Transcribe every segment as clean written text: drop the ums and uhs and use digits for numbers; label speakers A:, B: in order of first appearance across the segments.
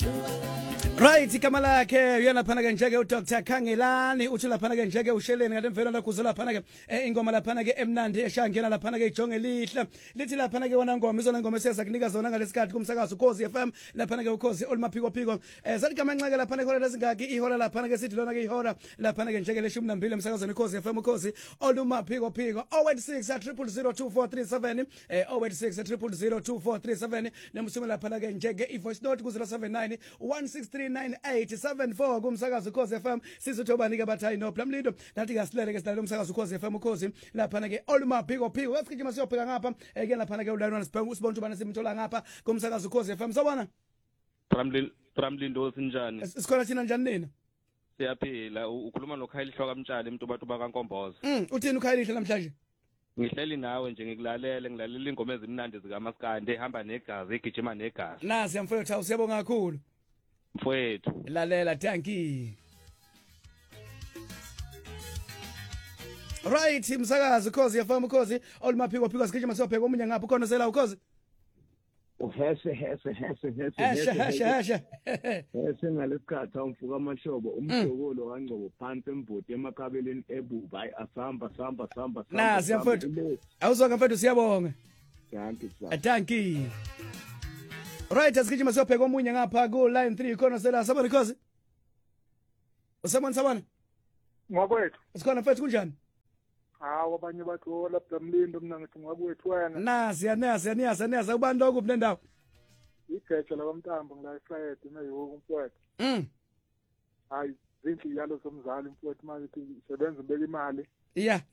A: Right, igama lakhe uyena phana ke njeke uDr Khangelani uthi laphana ke njeke usheleni ngale mvelo lakhuza laphana ke ingoma laphana ke emnandi eshangena laphana ke ijonge lihle lithi laphana ke wona ngoma izona ngoma esiyeza kunika zona ngalesikhathi kumsakazo Ukhozi FM laphana ke Ukhozi olumaphiko phiko sathi igama enxeke laphana ihola lesingaki ihola laphana ke sithi lona ke ihola laphana ke njeke leshumi nambili emsakazweni Ukhozi FM Ukhozi olumaphiko phiko 086 086 nemusume laphana ke njeke ivoice note ku 079 1639874 kumsakazo Ukhozi FM sizothobani ke bathayi no Plamlindo nathi kasilele ke silalela umsakazo Ukhozi FM Ukhozi laphana ke olumaphiko phiko esikijima siyobheka ngapha ke laphana ke ulayini sibona ubana simthola ngapha kumsakazo Ukhozi FM sabona
B: Plamlindo sinjani
A: sikhona thina njani nina
B: siyaphila ukhuluma noKhayili Hlokamtshali emntubatuba kaNkombozo
A: uthini uKhayili namhlanje
B: ngihleli nawe nje ngilalela ingoma ezimnandi zikaMaskandi ehamba negazi egijima negazi
A: nasi yamfowethu usiyabonga kakhulu
B: mfowethu
A: lalela thanki right umsakazo Ukhozi FM Ukhozi olumaphiko phiko sikijima siyobheka omunye ngapha ukhona sela Ukhozi
C: Hese ngalesikhathi awumfuka amashobo umhlokolo kaNgcobo phansi emvudi emakhabeleni ebuba asamba
A: nasi yamfowethu awuzonke mfowethu siyabonga thanki right asikijima siyobheka omunye ngapha ku line 3 khona sela sabona Ukhozi sabona
D: Ngwakwethu
A: sikhona mfowethu kunjani
D: hawo abanye bathu lapha Mlindo mina ngithi ngwakwethu wena
A: nasi yaniyasa ubani lokuphi nendawo
D: igeja lakwamtambo ngila eFriday mayoko mfowethu hayi zinhle yalo somzali mfowethu manje isebenza ubeka imali
A: ya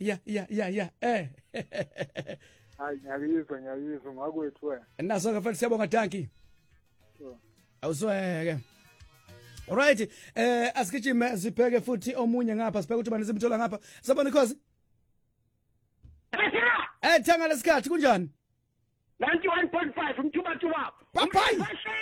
D: hayi ngiyayizwa ngwakwethu wena
A: naso ke mfowethu siyabonga thanki awusweke alright asikijime sibheke futhi omunye ngapha sibheke ukuthi bani simthola ngapha sabona Ukhozi thanga lesikhathi kunjani
E: 91.5 umthuba
A: papai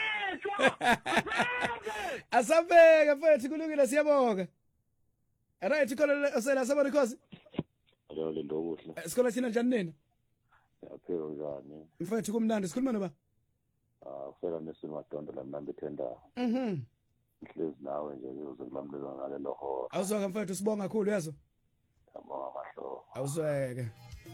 A: asabeke mfethu kulungile siyabonga right khona sela sabona Ukhozi
F: Alo lindo kuhle
A: sikhola thina njani nina
F: yaphela njani
A: mfethu kumnandi sikhuluma noba
F: ufela nesimadondo lamnandi tenda ihlezi nawe nje uzokulamlela ngale loho
A: awuzwaka mfethu sibonga kakhulu yazo
F: yabonga mahlo
A: awuzweke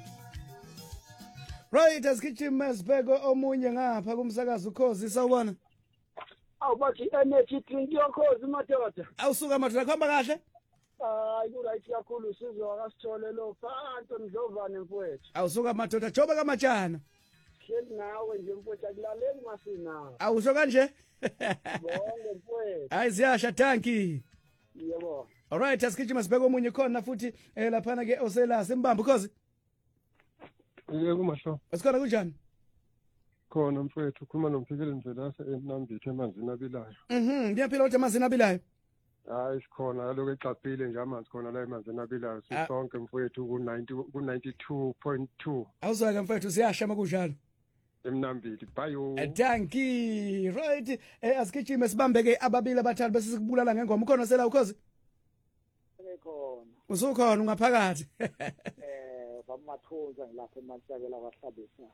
A: right asikijima sibheke omunye ngapha kumsakazo Ukhozi sawubona
E: awubathi energy drink yokhozi madoda
A: awusuka madoda khamba kahle
E: right kakhulu sizwe akasithole lo phanto Mdlovane mfowethu
A: awusuka madoda joba kamatshana
E: hleli nawe nje mfowethu akulaleli masina
A: awusho kanje
E: bonke mfowethu
A: hayi ziyasha thanki
E: yebo
A: alright asikijima sibheke omunye khona futhi laphana ke osela simbamba Ukhozi
D: yebo mahlo
A: asikhona kunjani
D: khona mfowethu ukhuluma nomphikeli Mvelase eMnambithe emanzini abilayo
A: ngiyaphila ukuthi amanzini abilayo
D: hayi sikhona lokho exaphile nje amanzi khona la emanzini abilayo sisonke mfowethu ku 92.2
A: awuzweke mfowethu siyasha makunjalo
D: eMnambithe bayo
A: thanki right asikijime sibambeke ababili abathathu bese sikubulala ngengoma ukhona sela Ukhozi
E: ekhona
A: usukhona ungaphakathi
E: bamathoza ngilapha eMatshabela kwahlabisa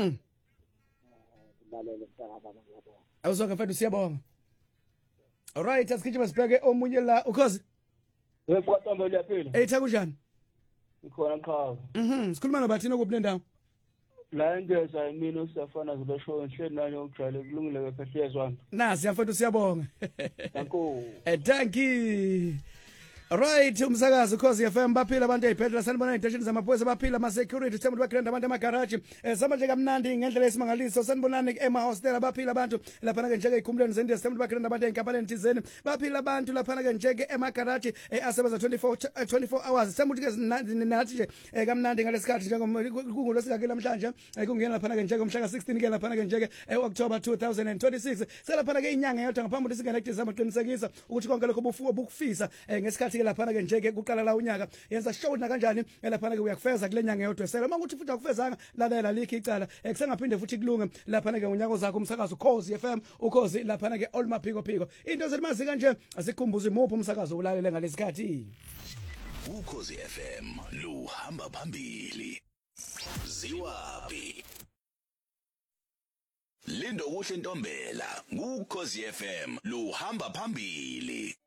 E: lalela mntaka baba ngiyabonga
A: awuzweke mfethu siyabonga alright asikijime sibheke omunye la Ukhozi
E: weqwatombe liyaphila
A: etha kunjani
E: ngikhona ngikhava
A: sikhuluma nobathina kuphi nendawo
E: la ngeza mina usafana zibasho nhleli nanye ukujwayele kulungile kephehlezi wami
A: nasi mfethu siyabonga
E: danko
A: thanki right umsakazo Ukhozi FM baphila abantu eziphethela sanibona intention zamaphoyisa baphila ama security thembu bagrand abantu emagarage samanje kamnandi ngendlela esimangaliso sanibonani ema hostel baphila abantu lapha ke njeke ikhumulweni zendiya thembu bagrand abantu enkampani thizeni baphila abantu lapha ke njeke emagarage asebenza 24 hours sembuthi ke nathi nje kamnandi ngalesikhathi njengomkhungulo sikake namhlanje kungena lapha ke njeke umhla ka16 ke lapha ke njeke October 2026 selapha ke inyanga yodwa ngaphambi ukuthi singene December qinisekisa ukuthi konke lokho bukufisa ngesikhathi lapha ke njeke kuqala la unyaka yenza show na kanjani lapha ke uyakufeza kule nyanga yodwa sela manguthi futhi akufezanga lalela likhi icala kusengaphinde futhi kulunge lapha ke unyaka zakho umsakazo Ukhozi FM Ukhozi lapha ke olumaphiko phiko into zelimazi kanje asikhumbuze imuphi umsakazo ulalele ngalesikhathi
G: Ukhozi FM luhamba phambili ziwapi Lindo kuhle Ntombela, kuKhosi FM, luhamba phambili.